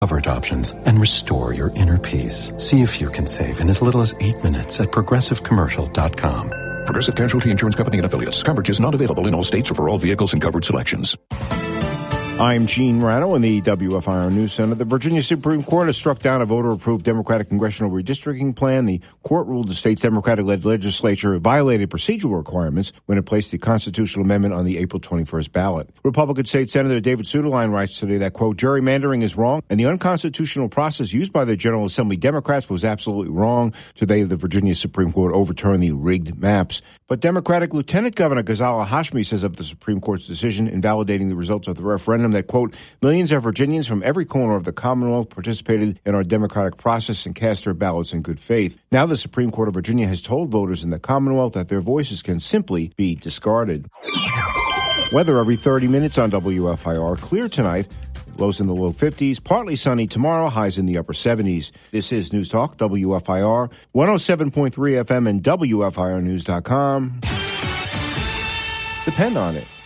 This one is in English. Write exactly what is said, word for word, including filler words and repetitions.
coverage options and restore your inner peace. See if you can save in as little as eight minutes at progressive commercial dot com. Progressive Casualty Insurance Company and Affiliates. Coverage is not available in all states or for all vehicles and covered selections. I'm Gene Rano in the W F I R News Center. The Virginia Supreme Court has struck down a voter-approved Democratic congressional redistricting plan. The court ruled the state's Democratic-led legislature violated procedural requirements when it placed the constitutional amendment on the April twenty-first ballot. Republican State Senator David Suetterlein writes today that, quote, gerrymandering is wrong, and the unconstitutional process used by the General Assembly Democrats was absolutely wrong. Today, the Virginia Supreme Court overturned the rigged maps. But Democratic Lieutenant Governor Ghazala Hashmi says of the Supreme Court's decision invalidating the results of the referendum that, quote, millions of Virginians from every corner of the Commonwealth participated in our democratic process and cast their ballots in good faith. Now the Supreme Court of Virginia has told voters in the Commonwealth that their voices can simply be discarded. Weather every thirty minutes on W F I R. Clear tonight. Lows in the low fifties. Partly sunny tomorrow. Highs in the upper seventies. This is News Talk, W F I R, one oh seven point three F M and W F I R news dot com. Depend on it.